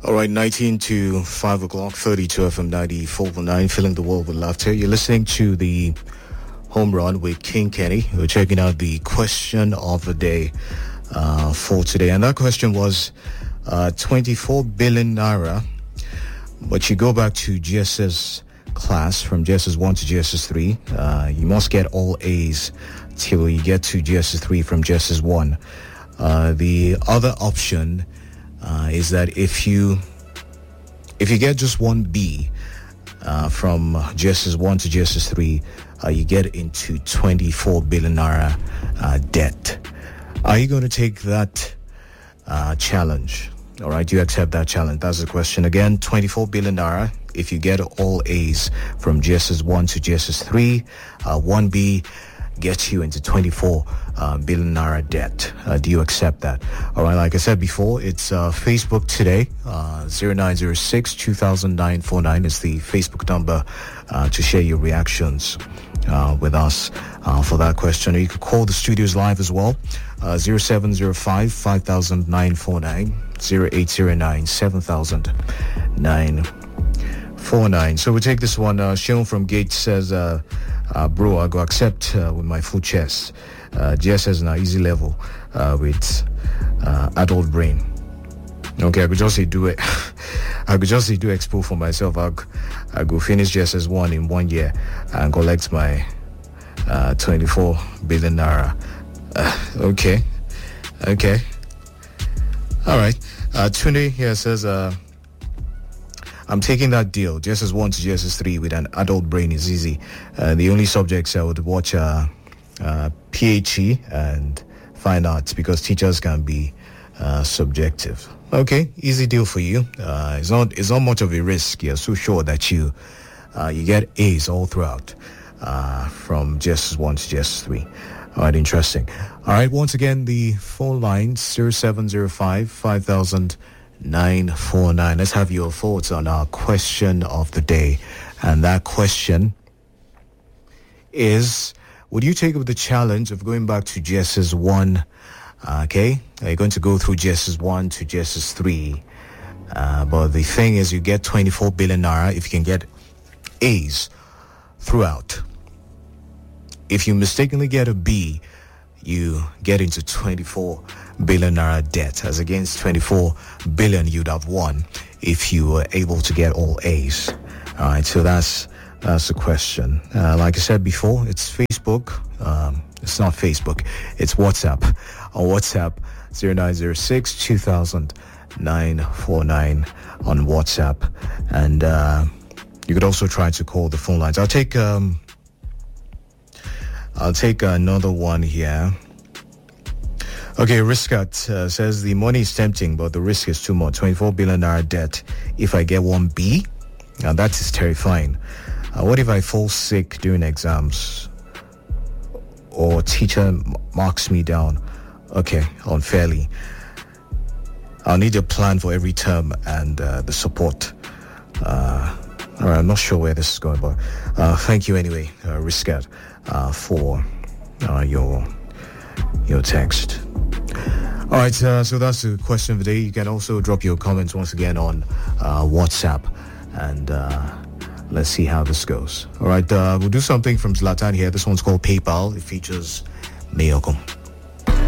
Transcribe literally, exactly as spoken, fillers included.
All right, nineteen to five o'clock, thirty-two F M ninety-four point nine, filling the world with laughter. You're listening to the Home Run with King Kenny. We're checking out the question of the day uh, for today. And that question was uh, twenty-four billion naira. But you go back to G S S class from G S S one to G S S three. Uh, you must get all A's till you get to G S S three from G S S one. Uh, the other option Uh, is that if you if you get just one B uh, from G S S one to G S S three, uh, you get into twenty-four billion naira uh, debt. Are you going to take that uh, challenge? All right, do you accept that challenge? That's the question. Again, twenty-four billion naira if you get all A's from G S S one to G S S three. Uh, one B gets you into twenty-four uh, billion naira debt. Uh, do you accept that? All right, like I said before, it's uh, Facebook today. Uh, zero nine zero six two thousand nine four nine is the Facebook number uh, to share your reactions uh, with us uh, for that question. Or you could call the studios live as well. Uh, zero seven zero five five thousand nine four nine, zero eight zero nine seven thousand nine four nine. So we take this one. Uh, Sean from Gates says, uh, uh, bro, I go accept uh, with my full chest. Uh, G S S na easy level uh, with uh, adult brain. Okay, I could just say do it. I could just say do expo for myself. I I go finish G S S one in one year and collect my uh, twenty-four billion naira. Uh, okay, okay, all right. Uh, Tune here says, uh, I'm taking that deal. G S S one to G S S three with an adult brain is easy. Uh, the only subjects I would watch are uh, P H E and fine arts because teachers can be uh, subjective. Okay, easy deal for you. Uh, it's not it's not much of a risk. You're so sure that you uh, you get A's all throughout uh, from G S S one to G S S three. All right, interesting. All right, once again, the phone line zero seven zero five five thousand nine four nine. Let's have your thoughts on our question of the day. And that question is, would you take up the challenge of going back to G S S one? Uh, okay, are you going to go through G S S one to G S S three? Uh, but the thing is, you get twenty-four billion naira if you can get A's throughout. If you mistakenly get a B, you get into twenty-four billion naira debt, as against twenty-four billion you'd have won if you were able to get all A's. All right, so that's that's the question. Uh, like I said before, it's Facebook. Um, it's not Facebook. It's WhatsApp. On WhatsApp, zero nine zero six two thousand nine four nine on WhatsApp, and uh, you could also try to call the phone lines. I'll take um, I'll take another one here. Okay, Riskat uh, says the money is tempting, but the risk is too much. twenty-four billion naira debt if I get one B. Now that is terrifying. Uh, what if I fall sick during exams or teacher m- marks me down? Okay, unfairly. I'll need a plan for every term and uh, the support. Uh, all right, I'm not sure where this is going, but uh, thank you anyway, uh, Riskat, uh, for uh, your your text. All right, uh, so that's the question of the day. You can also drop your comments once again on uh, WhatsApp, and uh, let's see how this goes. All right, uh, we'll do something from Zlatan here. This one's called PayPal. It features Mayoko.